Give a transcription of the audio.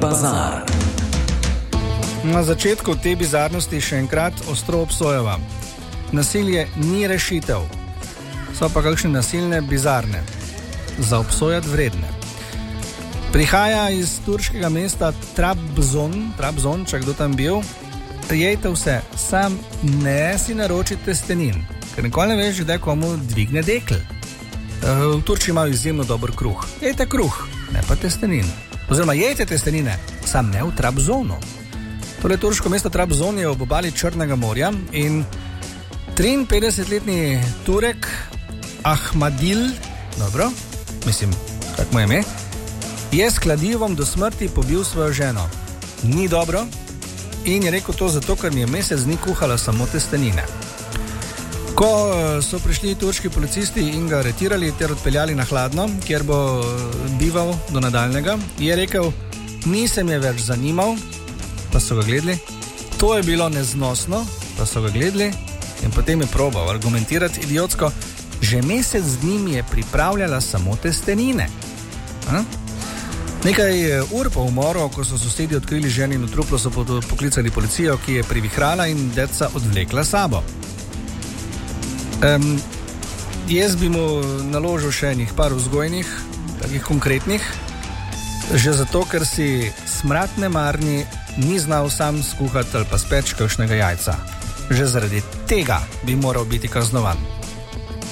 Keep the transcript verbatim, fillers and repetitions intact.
Bazar. Na začetku te bizarnosti še enkrat ostro obsojava. Nasilje ni rešitev. So pa kakšne nasilne bizarne. Za obsojati vredne. Prihaja iz turškega mesta Trabzon, Trabzon, če kdo tam bil. Jejte vse, sam ne si naročite stenin, ker nikoli ne veš, kdaj komu dvigne dekl. V Turčiji imajo izjemno dober kruh. Jejte kruh, ne pa testenin. Oziroma jejte testenine, sam ne v Trabzonu. Tole turško mesto Trabzon je ob obali Črnega morja in triinpetdesetletni Turek Ahmadil, dobro, mislim, tak mu je ime, je s kladivom do smrti pobil svojo ženo. Ni dobro in je rekel to zato, ker mi je mesec dni kuhala samo testenine. Ko so prišli turški policisti in ga aretirali ter odpeljali na Hladno, kjer bo bival do nadaljnega, je rekel, nisem je več zanimal, pa so ga gledali. To je bilo neznosno, pa so ga gledali in potem je probal argumentirati idiotsko, že mesec dni mi je pripravljala samo testenine. Ha? Nekaj ur po umoru, ko so sosedi odkrili ženino truplo, so poklicali policijo, ki je privihrala in deca odvlekla sabo. Um, jaz bi mu naložil še enih par vzgojnih, takih konkretnih, že zato, ker si smrad nemarni ni znal sam skuhati ali pa speč kakšnega jajca. Že zaradi tega bi moral biti kaznovan.